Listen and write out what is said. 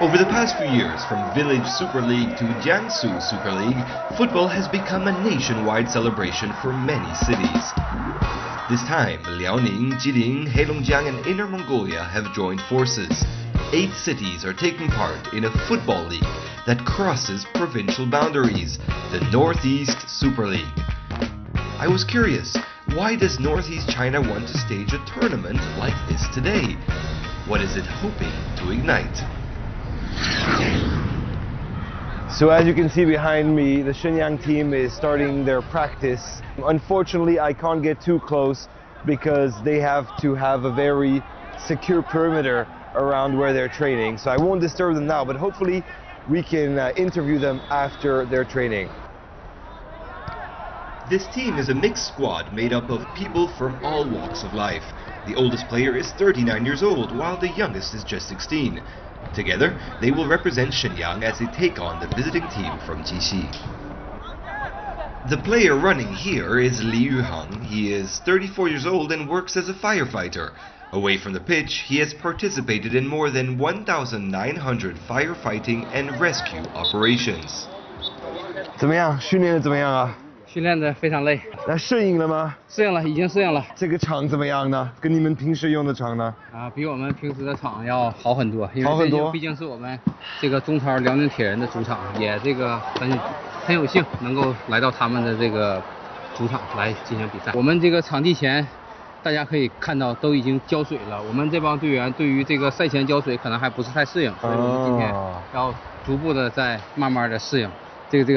Over the past few years, from Village Super League to Jiangsu Super League, football has become a nationwide celebration for many cities. This time, Liaoning, Jilin, Heilongjiang and Inner Mongolia have joined forces. 8 cities are taking part in a football league that crosses provincial boundaries, the Northeast Super League. I was curious, why does Northeast China want to stage a tournament like this today? What is it hoping to ignite? So as you can see behind me, the Shenyang team is starting their practice. Unfortunately, I can't get too close because they have to have a very secure perimeter around where they're training. So I won't disturb them now, but hopefully we can interview them after their training. This team is a mixed squad made up of people from all walks of life. The oldest player is 39 years old, while the youngest is just 16. Together, they will represent Shenyang as they take on the visiting team from Jixi. The player running here is Li Yuhang. He is 34 years old and works as a firefighter. Away from the pitch, he has participated in more than 1,900 firefighting and rescue operations. 怎么样？训练得怎么样啊？ 训练得非常累。 那适应了吗？ 适应了，已经适应了。 这个场怎么样呢？跟你们平时用的场呢？ 比我们平时的场要好很多，因为这毕竟是我们这个中超辽宁铁人的主场，也这个很有幸能够来到他们的这个主场来进行比赛。我们这个场地前，大家可以看到都已经浇水了。我们这帮队员对于这个赛前浇水可能还不是太适应，所以我们今天要逐步的再慢慢的适应。这个